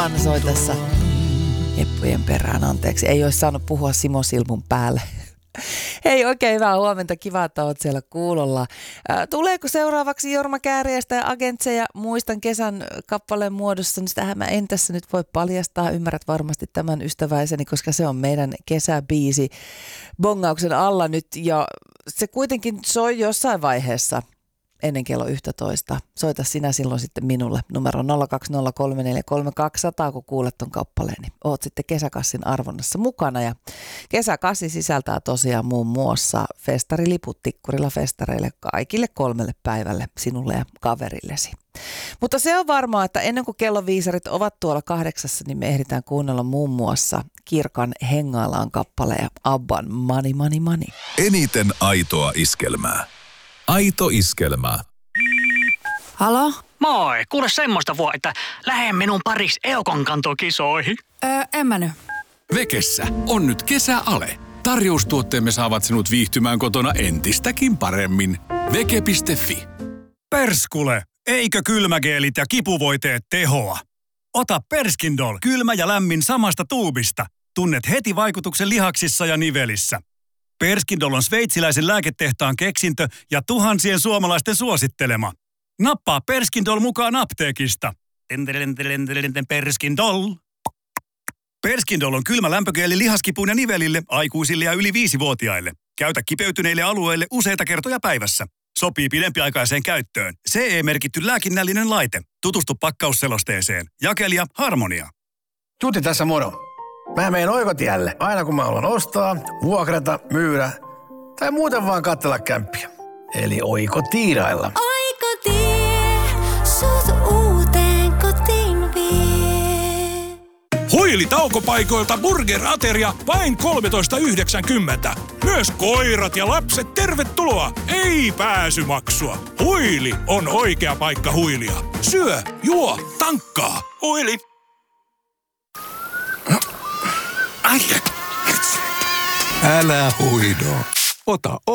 Soi tässä heppujen perään, anteeksi. Ei olisi saanut puhua Simo Silmun päälle. Hei, oikein hyvää huomenta. Kiva, että olet siellä kuulolla. Tuleeko seuraavaksi Jorma Kääriäistä ja Agentseja? Muistan kesän kappaleen muodossa, niin sitähän mä en tässä nyt voi paljastaa. Ymmärrät varmasti tämän ystäväiseni, koska se on meidän kesäbiisi bongauksen alla nyt. Ja se kuitenkin soi jossain vaiheessa ennen kello 11. Soita sinä silloin sitten minulle numero 020343200, kun kuulet ton kappaleen, niin oot sitten kesäkassin arvonnassa mukana. Ja kesäkassi sisältää tosiaan muun muassa festariliput Tikkurila festareille kaikille 3 päivälle sinulle ja kaverillesi. Mutta se on varmaa, että ennen kuin kelloviisarit ovat tuolla 8, niin me ehditään kuunnella muun muassa Kirkan Hengaillaan kappaleen Abban Mani Mani Mani. Eniten aitoa iskelmää. Aito iskelmä. Halo? Moi, kuule semmoista että lähde minun pariksi Eukon-kantokisoihin. En mä nyt. Vekessä on nyt kesäale. Tarjoustuotteemme saavat sinut viihtymään kotona entistäkin paremmin. Veke.fi. Perskule, eikö kylmägeelit ja kipuvoiteet tehoa? Ota Perskindol, kylmä ja lämmin samasta tuubista. Tunnet heti vaikutuksen lihaksissa ja nivelissä. Perskindol on sveitsiläisen lääketehtaan keksintö ja tuhansien suomalaisten suosittelema. Nappaa Perskindol mukaan apteekista. Perskindol. Perskindol on kylmä lämpögeeli lihaskipuun ja nivelille, aikuisille ja yli 5-vuotiaille. Käytä kipeytyneille alueille useita kertoja päivässä. Sopii pidempiaikaiseen käyttöön. CE-merkitty lääkinnällinen laite. Tutustu pakkausselosteeseen. Jakelija Harmonia. Tuti tässä moro. Mä menen Oikotielle aina kun mä haluan ostaa, vuokrata, myydä tai muuten vaan katsella kämppiä. Eli Oikotiirailla. Oikotie, sut uuteen kotiin vie. Huili-taukopaikoilta burger-ateria vain 13,90. Myös koirat ja lapset tervetuloa, ei pääsymaksua. Huili on oikea paikka huilia. Syö, juo, tankkaa. Huili. Älä huido. Ota